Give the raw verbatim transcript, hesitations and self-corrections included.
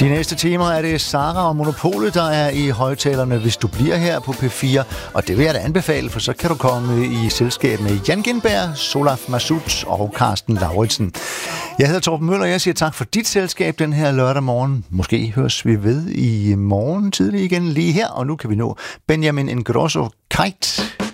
De næste timer er det Sara og Monopolet, der er i højtalerne, hvis du bliver her på P fire. Og det vil jeg da anbefale, for så kan du komme i selskab med Jan Gindberg, Solaf Massoud og Carsten Lauritsen. Jeg hedder Torben Møller, og jeg siger tak for dit selskab den her lørdag morgen. Måske høres vi ved i morgen tidlig igen lige her, og nu kan vi nå Benjamin Ingrosso Kite.